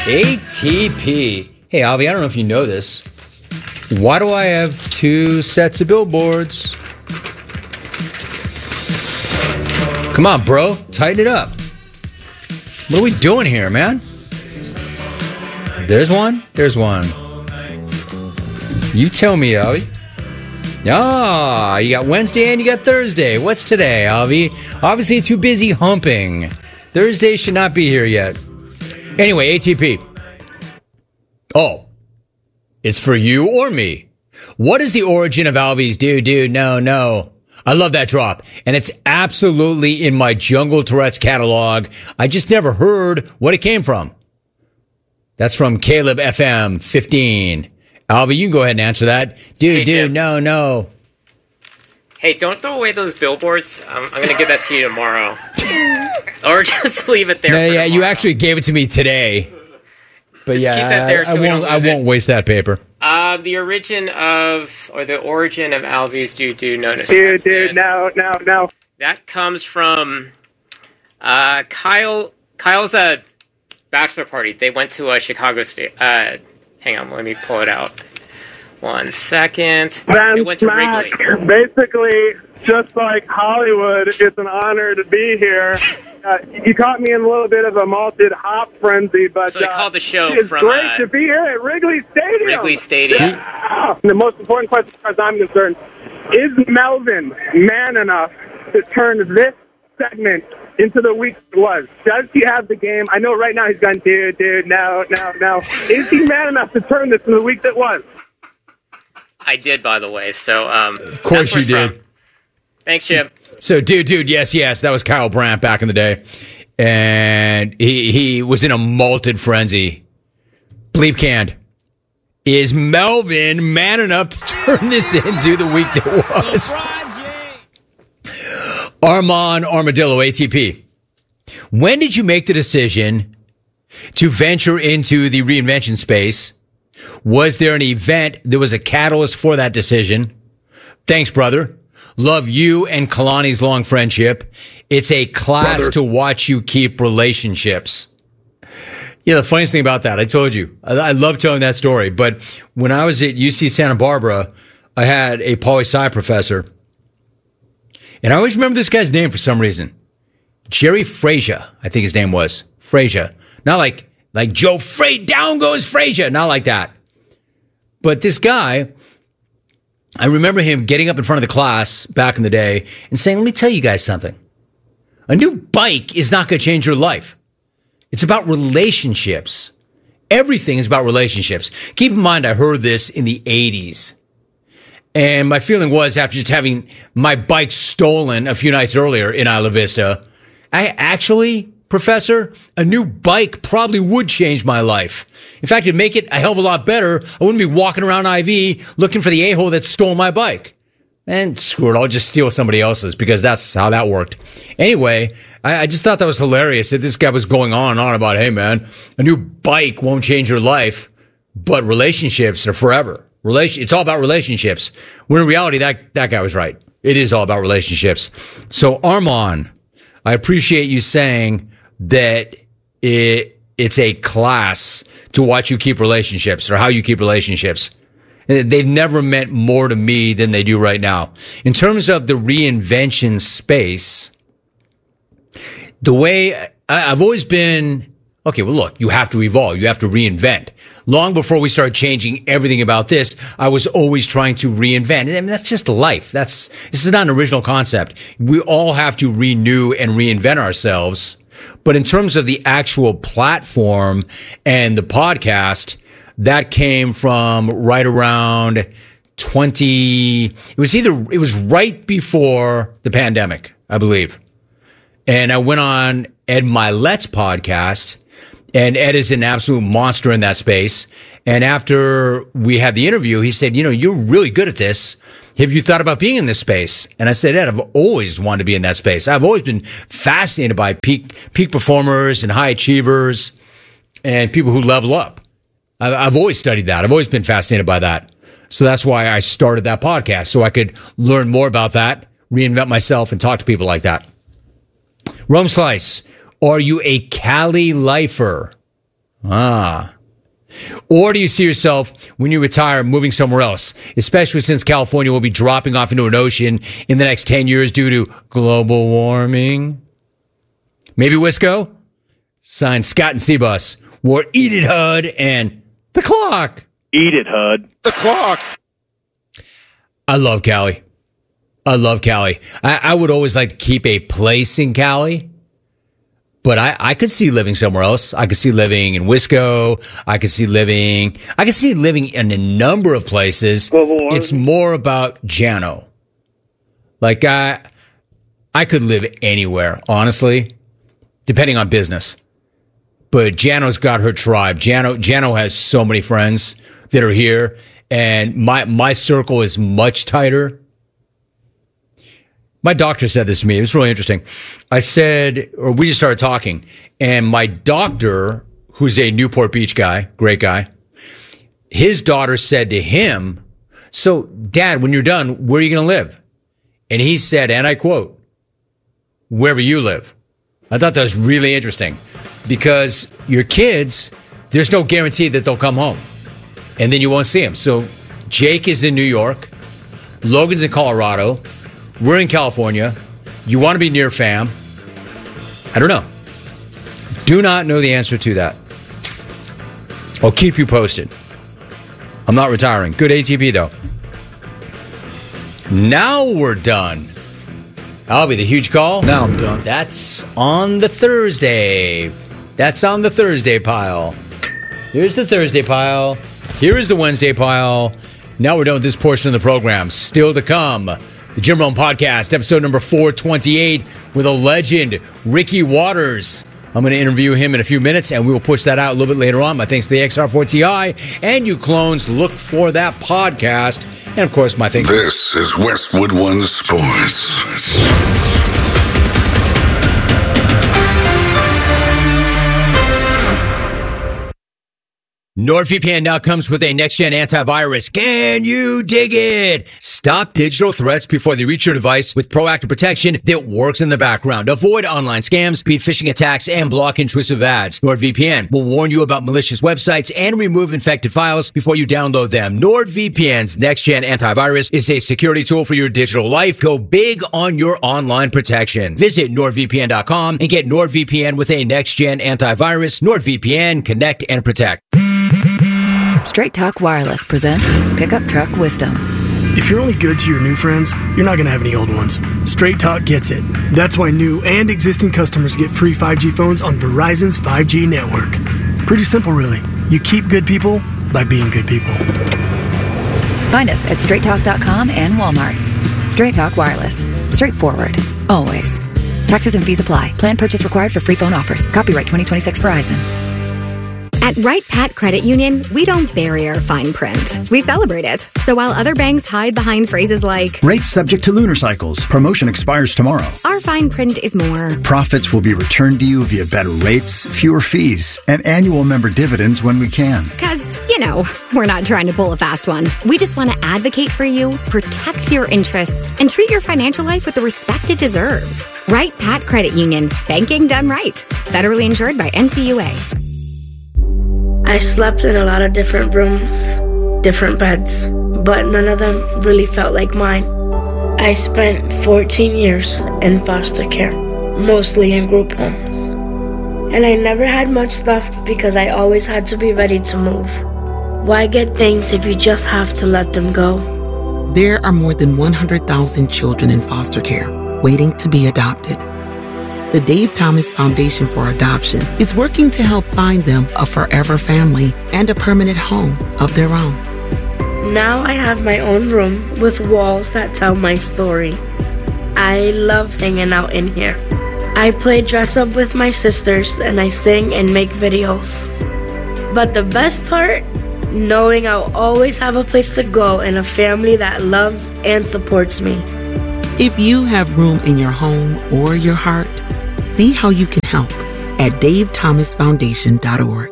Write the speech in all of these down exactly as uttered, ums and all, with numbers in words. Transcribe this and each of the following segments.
A T P. Hey, Avi, I don't know if you know this. Why do I have two sets of billboards? Come on, bro. Tighten it up. What are we doing here, man? There's one. There's one. You tell me, Avi. Ah, you got Wednesday and you got Thursday. What's today, Avi? Obviously, too busy humping. Thursday should not be here yet. Anyway, A T P. Oh, it's for you or me. What is the origin of Alvy's dude, dude, no, no? I love that drop. And it's absolutely in my Jungle Tourette's catalog. I just never heard what it came from. That's from Caleb F M fifteen. Alvy, you can go ahead and answer that. Dude, hey, dude, Jim. no, no. Hey, don't throw away those billboards. I'm, I'm going to give that to you tomorrow. Or just leave it there no, for Yeah, tomorrow. you actually gave it to me today. But just yeah, keep that there I, so I, we won't, don't I lose won't it. waste that paper. Uh, the origin of, or the origin of Alvy's dude, dude, notice. Dude, dude, no, no, no. That comes from uh, Kyle. Kyle's uh, bachelor party. They went to a Chicago State. Uh, hang on, let me pull it out. One second. Van They went to Smack, Wrigley. basically, just like Hollywood, it's an honor to be here. Uh, you caught me in a little bit of a malted hop frenzy, but So they uh, called the show it's from, great uh, to be here at Wrigley Stadium. Wrigley Stadium. Yeah. The most important question, as far as I'm concerned, is Melvin man enough to turn this segment into the week it was? Does he have the game? I know right now he's going, dude, dude, no, no, no. Is he man enough to turn this into the week that was? I did, by the way. So, um, Of course you did. From. Thanks, Jim. So, dude, dude, yes, yes, that was Kyle Brandt back in the day. And he, he was in a malted frenzy. Bleep canned. Is Melvin man enough to turn this into the week that was? Armand Armadillo, A T P. When did you make the decision to venture into the reinvention space? Was there an event that was a catalyst for that decision? Thanks, brother. Love you and Kalani's long friendship. It's a class brother. to watch you keep relationships. Yeah, the funniest thing about that, I told you, I, I love telling that story. But when I was at U C Santa Barbara, I had a poli-sci professor. And I always remember this guy's name for some reason. Jerry Frazier, I think his name was. Frazier. Not like, like Joe Fra- down goes Frazier. Not like that. But this guy, I remember him getting up in front of the class back in the day and saying, let me tell you guys something. A new bike is not going to change your life. It's about relationships. Everything is about relationships. Keep in mind, I heard this in the eighties. And my feeling was, after just having my bike stolen a few nights earlier in Isla Vista, I actually, Professor, a new bike probably would change my life. In fact, it'd make it a hell of a lot better. I wouldn't be walking around I V looking for the a-hole that stole my bike. And screw it, I'll just steal somebody else's because that's how that worked. Anyway, I, I just thought that was hilarious that this guy was going on and on about, hey man, a new bike won't change your life, but relationships are forever. Relation, it's all about relationships. When in reality, that, that guy was right. It is all about relationships. So Armand, I appreciate you saying that it, it's a class to watch you keep relationships or how you keep relationships. They've never meant more to me than they do right now. In terms of the reinvention space, the way I, I've always been, okay, well, look, you have to evolve. You have to reinvent. Long before we started changing everything about this, I was always trying to reinvent. I mean, that's just life. That's, this is not an original concept. We all have to renew and reinvent ourselves. But in terms of the actual platform and the podcast, that came from right around twenty, it was either, it was right before the pandemic, I believe. And I went on Ed Milet's podcast, and Ed is an absolute monster in that space. And after we had the interview, he said, you know, you're really good at this. Have you thought about being in this space? And I said, Ed, I've always wanted to be in that space. I've always been fascinated by peak, peak performers and high achievers and people who level up. I've, I've always studied that. I've always been fascinated by that. So that's why I started that podcast, so I could learn more about that, reinvent myself, and talk to people like that. Rome Slice, are you a Cali lifer? Ah. Or do you see yourself, when you retire, moving somewhere else, especially since California will be dropping off into an ocean in the next ten years due to global warming? Maybe Wisco? Signed, Scott and Seabus. Wore Eat It, H U D, and The Clock. Eat it, H U D. The Clock. I love Cali. I love Cali. I, I would always like to keep a place in Cali, but I, I could see living somewhere else. I could see living in Wisco. I could see living, I could see living in a number of places. It's more about Jano. Like, I, I could live anywhere, honestly, depending on business. But Jano's got her tribe. Jano, Jano has so many friends that are here, and my, my circle is much tighter. My doctor said this to me. It was really interesting. I said, or we just started talking, and my doctor, who's a Newport Beach guy, great guy, his daughter said to him, so, Dad, when you're done, where are you going to live? And he said, and I quote, wherever you live. I thought that was really interesting because your kids, there's no guarantee that they'll come home, and then you won't see them. So Jake is in New York. Logan's in Colorado. We're in California. You want to be near fam. I don't know. Do not know the answer to that. I'll keep you posted. I'm not retiring. Good A T P, though. Now we're done. I'll be the huge call. Now I'm done. That's on the Thursday. That's on the Thursday pile. Here's the Thursday pile. Here is the Wednesday pile. Now we're done with this portion of the program. Still to come, the Jim Rome Podcast, episode number four twenty-eight, with a legend, Ricky Waters. I'm going to interview him in a few minutes, and we will push that out a little bit later on. My thanks to the X R four Ti, and you clones, look for that podcast. And, of course, my thanks. This is Westwood One Sports. NordVPN now comes with a next-gen antivirus. Can you dig it? Stop digital threats before they reach your device with proactive protection that works in the background. Avoid online scams, beat phishing attacks, and block intrusive ads. NordVPN will warn you about malicious websites and remove infected files before you download them. NordVPN's next-gen antivirus is a security tool for your digital life. Go big on your online protection. Visit nord V P N dot com and get NordVPN with a next-gen antivirus. NordVPN, connect and protect. Straight Talk Wireless presents Pickup Truck Wisdom. If you're only good to your new friends, you're not going to have any old ones. Straight Talk gets it. That's why new and existing customers get free five G phones on Verizon's five G network. Pretty simple, really. You keep good people by being good people. Find us at straight talk dot com and Walmart. Straight Talk Wireless. Straightforward. Always. Taxes and fees apply. Plan purchase required for free phone offers. Copyright twenty twenty-six Verizon. At Wright Pat Credit Union, we don't bury our fine print. We celebrate it. So while other banks hide behind phrases like, rates subject to lunar cycles, promotion expires tomorrow, our fine print is more, profits will be returned to you via better rates, fewer fees, and annual member dividends when we can. Because, you know, we're not trying to pull a fast one. We just want to advocate for you, protect your interests, and treat your financial life with the respect it deserves. Wright Pat Credit Union. Banking done right. Federally insured by N C U A. I slept in a lot of different rooms, different beds, but none of them really felt like mine. I spent fourteen years in foster care, mostly in group homes. And I never had much stuff because I always had to be ready to move. Why get things if you just have to let them go? There are more than one hundred thousand children in foster care waiting to be adopted. The Dave Thomas Foundation for Adoption is working to help find them a forever family and a permanent home of their own. Now I have my own room with walls that tell my story. I love hanging out in here. I play dress up with my sisters and I sing and make videos. But the best part? Knowing I'll always have a place to go and a family that loves and supports me. If you have room in your home or your heart, see how you can help at dave thomas foundation dot org.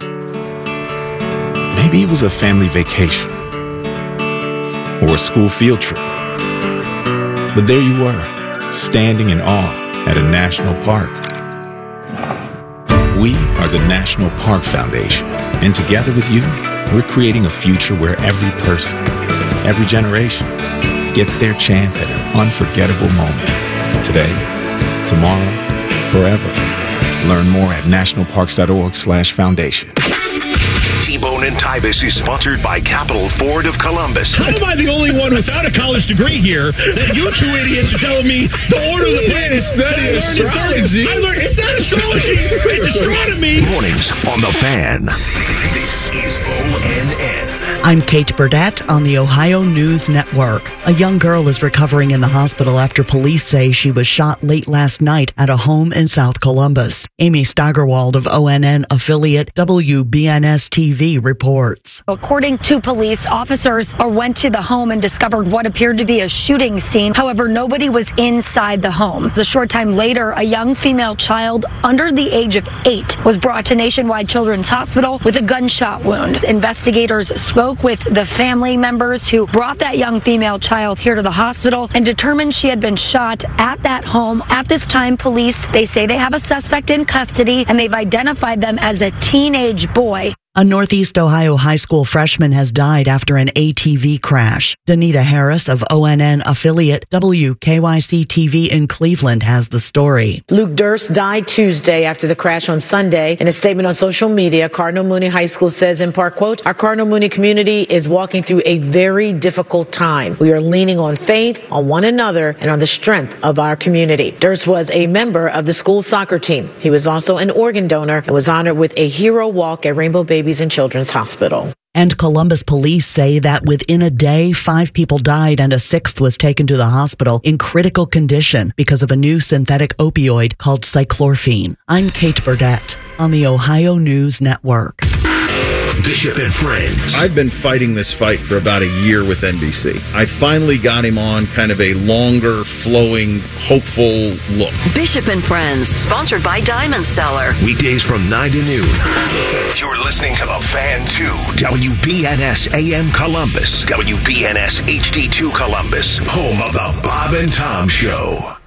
Maybe it was a family vacation or a school field trip. But there you were, standing in awe at a national park. We are the National Park Foundation, and together with you, we're creating a future where every person, every generation, gets their chance at an unforgettable moment. Today, tomorrow, forever. Learn more at nationalparks.org slash foundation. T-Bone and Tybus is sponsored by Capital Ford of Columbus. How am I the only one without a college degree here that you two idiots are telling me the order of the planets? That is astrology. I learned it's not astrology. It's astronomy. Mornings on The Fan. This is O N N. I'm Kate Burdett on the Ohio News Network. A young girl is recovering in the hospital after police say she was shot late last night at a home in South Columbus. Amy Steigerwald of O N N affiliate W B N S T V reports. According to police, officers went to the home and discovered what appeared to be a shooting scene. However, nobody was inside the home. A short time later, a young female child under the age of eight was brought to Nationwide Children's Hospital with a gunshot wound. Investigators spoke with the family members who brought that young female child here to the hospital and determined she had been shot at that home. At this time, police, they say they have a suspect in custody and they've identified them as a teenage boy. A Northeast Ohio high school freshman has died after an A T V crash. Danita Harris of O N N affiliate W K Y C T V in Cleveland has the story. Luke Durst died Tuesday after the crash on Sunday. In a statement on social media, Cardinal Mooney High School says in part, quote, "Our Cardinal Mooney community is walking through a very difficult time. We are leaning on faith, on one another, and on the strength of our community." Durst was a member of the school soccer team. He was also an organ donor and was honored with a hero walk at Rainbow Babies and Children's Hospital. And Columbus police say that within a day, five people died and a sixth was taken to the hospital in critical condition because of a new synthetic opioid called cyclorphine. I'm Kate Burdett on the Ohio News Network. Bishop and Friends. I've been fighting this fight for about a year with N B C. I finally got him on kind of a longer, flowing, hopeful look. Bishop and Friends, sponsored by Diamond Seller. Weekdays from nine to noon. You're listening to The Fan two, W B N S A M Columbus, W B N S H D two Columbus, home of The Bob and Tom Show.